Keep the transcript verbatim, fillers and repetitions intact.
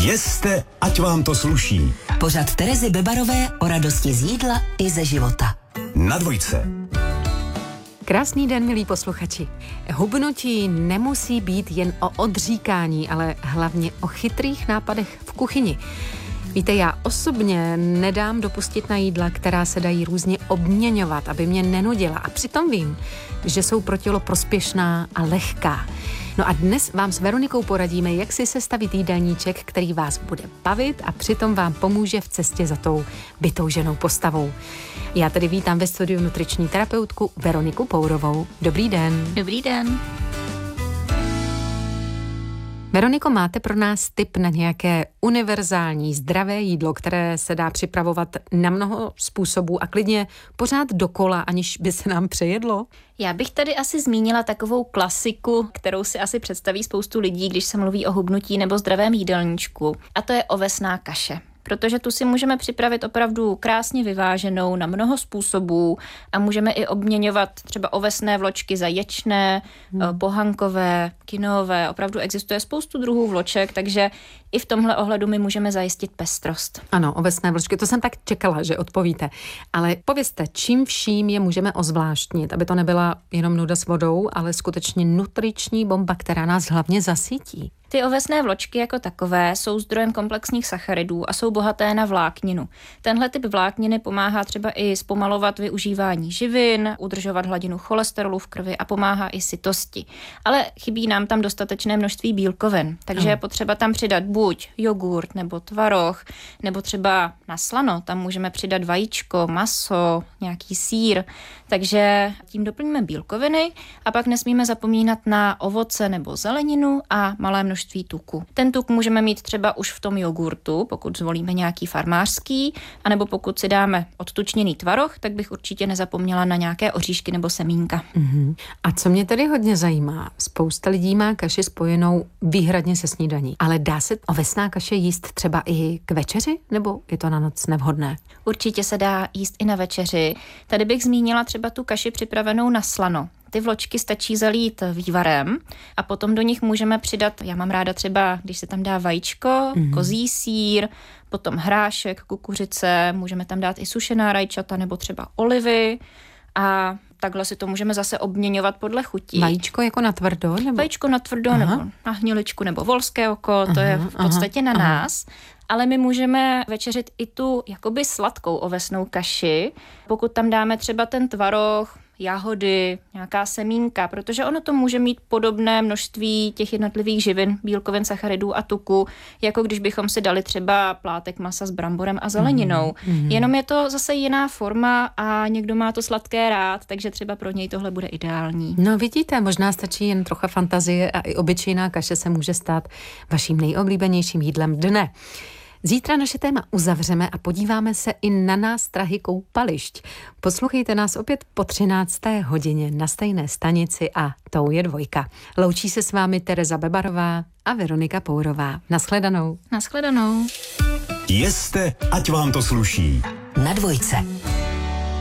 Jeste, ať vám to sluší. Pořad Terezy Bebarové o radosti z jídla i ze života. Na dvojce. Krásný den, milí posluchači. Hubnutí nemusí být jen o odříkání, ale hlavně o chytrých nápadech v kuchyni. Víte, já osobně nedám dopustit na jídla, která se dají různě obměňovat, aby mě nenudila. A přitom vím, že jsou pro tělo prospěšná a lehká. No a dnes vám s Veronikou poradíme, jak si sestavit jídelníček, který vás bude bavit a přitom vám pomůže v cestě za tou vytouženou postavou. Já tedy vítám ve studiu nutriční terapeutku Veroniku Pourovou. Dobrý den. Dobrý den. Veroniko, máte pro nás tip na nějaké univerzální zdravé jídlo, které se dá připravovat na mnoho způsobů a klidně pořád dokola, aniž by se nám přejedlo? Já bych tady asi zmínila takovou klasiku, kterou si asi představí spoustu lidí, když se mluví o hubnutí nebo zdravém jídelníčku. A to je ovesná kaše. Protože tu si můžeme připravit opravdu krásně vyváženou na mnoho způsobů a můžeme i obměňovat třeba ovesné vločky za ječné, hmm. pohankové, kinové. Opravdu existuje spoustu druhů vloček, takže i v tomhle ohledu my můžeme zajistit pestrost. Ano, ovesné vločky, to jsem tak čekala, že odpovíte. Ale povězte, čím vším je můžeme ozvláštnit, aby to nebyla jenom nuda s vodou, ale skutečně nutriční bomba, která nás hlavně zasítí. Ty ovesné vločky jako takové jsou zdrojem komplexních sacharidů a jsou bohaté na vlákninu. Tenhle typ vlákniny pomáhá třeba i zpomalovat využívání živin, udržovat hladinu cholesterolu v krvi a pomáhá i sytosti. Ale chybí nám tam dostatečné množství bílkovin, takže je potřeba tam přidat buď jogurt nebo tvaroh, nebo třeba na slano, tam můžeme přidat vajíčko, maso, nějaký sýr, takže tím doplníme bílkoviny a pak nesmíme zapomínat na ovoce nebo zeleninu a malé množství tuku. Ten tuk můžeme mít třeba už v tom jogurtu, pokud zvolíme nějaký farmářský, anebo pokud si dáme odtučněný tvaroh, tak bych určitě nezapomněla na nějaké oříšky nebo semínka. Mm-hmm. A co mě tady hodně zajímá, spousta lidí má kaši spojenou výhradně se snídaní, ale dá se ovesná kaše jíst třeba i k večeři, nebo je to na noc nevhodné? Určitě se dá jíst i na večeři. Tady bych zmínila třeba tu kaši připravenou na slano. Ty vločky stačí zalít vývarem a potom do nich můžeme přidat, já mám ráda třeba, když se tam dá vajíčko, mm-hmm. kozí sýr, potom hrášek, kukuřice, můžeme tam dát i sušená rajčata nebo třeba olivy a takhle si to můžeme zase obměňovat podle chutí. Vajíčko jako na tvrdo? Nebo? Vajíčko na tvrdo aha. nebo na hniličku nebo volské oko, aha, to je v podstatě aha, na aha. nás. Ale my můžeme večeřit i tu jakoby sladkou ovesnou kaši, pokud tam dáme třeba ten tvaroh, jahody, nějaká semínka, protože ono to může mít podobné množství těch jednotlivých živin, bílkovin, sacharidů a tuku, jako když bychom si dali třeba plátek masa s bramborem a zeleninou. Mm-hmm. Jenom je to zase jiná forma a někdo má to sladké rád, takže třeba pro něj tohle bude ideální. No vidíte, možná stačí jen trocha fantazie a i obyčejná kaše se může stát vaším nejoblíbenějším jídlem dne. Zítra naše téma uzavřeme a podíváme se i na nástrahy koupališť. Poslouchejte nás opět po třinácté hodině na stejné stanici a tou je dvojka. Loučí se s vámi Tereza Bebarová a Veronika Pourová. Naschledanou. Naschledanou. Jeste, ať vám to sluší. Na dvojce.